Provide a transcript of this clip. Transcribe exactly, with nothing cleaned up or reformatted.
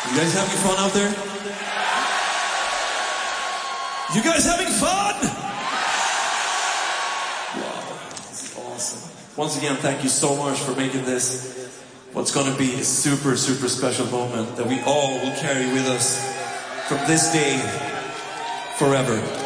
You guys having fun out there? You guys having fun? Wow, this is awesome. Once again, thank you so much for making this what's going to be a super, super special moment that we all will carry with us from this day forever.